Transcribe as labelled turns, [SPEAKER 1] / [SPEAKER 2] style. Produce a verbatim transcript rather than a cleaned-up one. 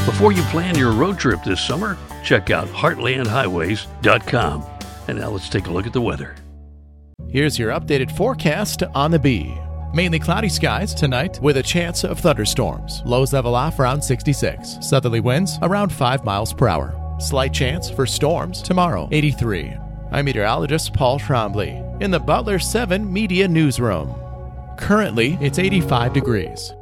[SPEAKER 1] Before you plan your road trip this summer, check out heartland highways dot com. And now let's take a look at the weather.
[SPEAKER 2] Here's your updated forecast on the Bee. Mainly cloudy skies tonight with a chance of thunderstorms. Lows level off around sixty-six. Southerly winds around five miles per hour. Slight chance for storms tomorrow, eighty-three. I'm meteorologist Paul Trombley in the Butler seven Media Newsroom. Currently, it's eighty-five degrees.